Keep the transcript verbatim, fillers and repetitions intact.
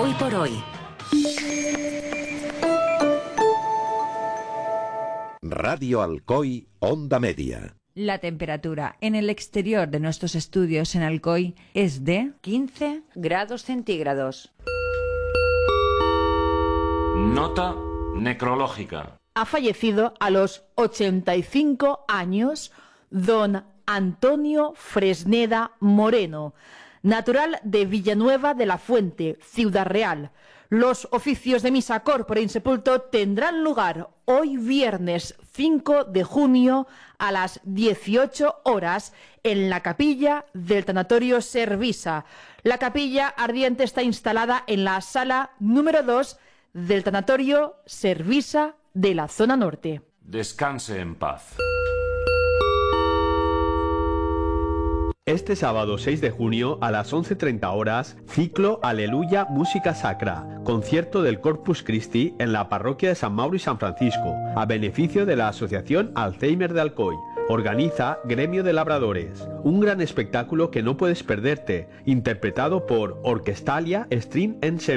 Hoy por hoy. Radio Alcoy, Onda Media. La temperatura en el exterior de nuestros estudios en Alcoy es de quince grados centígrados. Nota necrológica. Ha fallecido a los ochenta y cinco años don Antonio Fresneda Moreno, natural de Villanueva de la Fuente, Ciudad Real. Los oficios de misa corpore insepulto tendrán lugar hoy viernes cinco de junio a las dieciocho horas en la capilla del tanatorio Servisa. La capilla ardiente está instalada en la sala número dos del tanatorio Servisa de la zona norte. Descanse en paz. Este sábado seis de junio a las once treinta horas, ciclo Aleluya Música Sacra, concierto del Corpus Christi en la parroquia de San Mauro y San Francisco, a beneficio de la Asociación Alzheimer de Alcoy. Organiza Gremio de Labradores. Un gran espectáculo que no puedes perderte, interpretado por Orquestalia String Ensemble.